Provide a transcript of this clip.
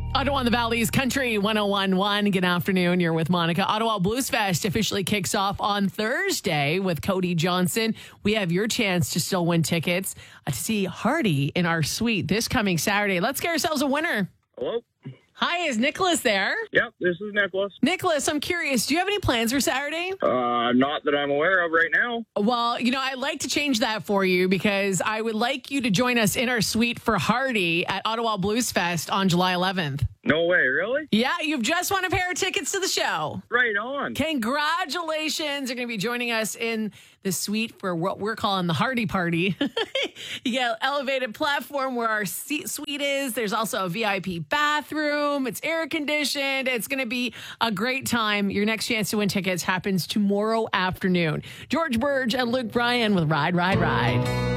Ottawa in the Valley's Country 101.1. Good afternoon. You're with Monica. Ottawa Blues Fest officially kicks off on Thursday with Cody Johnson. We have your chance to still win tickets to see Hardy in our suite this coming Saturday. Let's get ourselves a winner. Hello? Hi, is Nicholas there? Yep, this is Nicholas. Nicholas, I'm curious. Do you have any plans for Saturday? Not that I'm aware of right now. Well, I'd like to change that for you because I would like you to join us in our suite for Hardy at Ottawa Blues Fest on July 11th. No way, really? Yeah, you've just won a pair of tickets to the show. Right on. Congratulations. You're going to be joining us in the suite for what we're calling the Hardy Party. You get an elevated platform where our suite is. There's also a VIP bathroom. It's air conditioned. It's going to be a great time. Your next chance to win tickets happens tomorrow afternoon. George Burge and Luke Bryan with Ride, Ride, Ride.